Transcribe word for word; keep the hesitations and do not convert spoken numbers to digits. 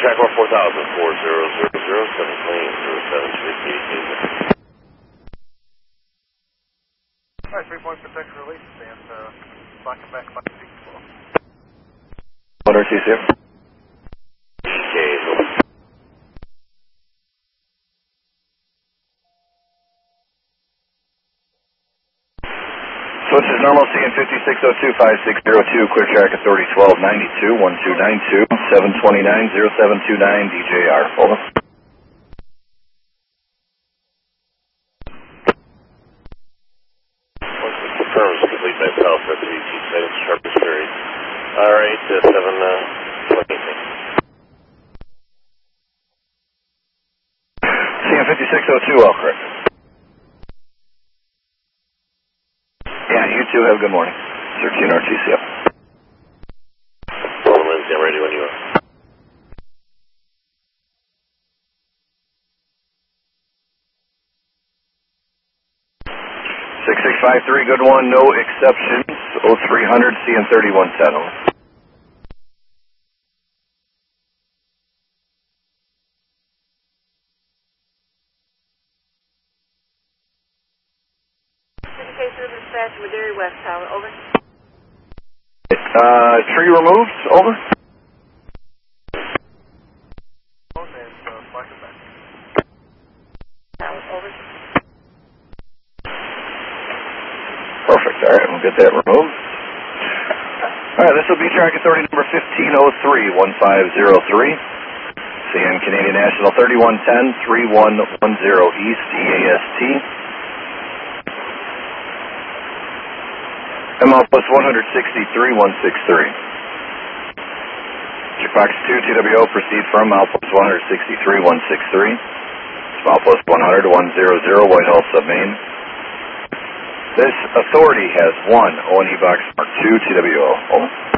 track one four thousand, four zero zero zero, seven plane, zero seven three eight. Alright, three point protection release and uh, lock it back by six twelve. What are you here? Okay, Switch is normal, C N fifty-six oh two, five six zero two, clear track authority twelve ninety-two, one two nine two, seven twenty-nine, zero seven two nine, D J R, over. once it confirms complete by South, that's the T seven sharpest series. Alright, uh, seven twenty. C N fifty-six oh two, all correct. Yeah, you too, have a good morning. thirteen R T C F. Well, Lindsay, I'm ready when you are. six six five three, good one, no exceptions. oh three hundred, C N thirty-one ten. Communication with dispatch, Madera West Tower, over. Uh, tree removed, over. And uh, lock it back. Tower, over. Perfect, all right, we'll get that removed. All right, this will be track authority number fifteen oh three, one five zero three. C N Canadian National thirty-one ten, three one one zero East, E A S T. M L plus one sixty-three, one sixty-three. Checkbox two, T W O, proceed from M L plus one sixty-three, one sixty-three. M L plus one hundred, one hundred, Whitehall Submain. This authority has one O N E box mark two, T W O. Over.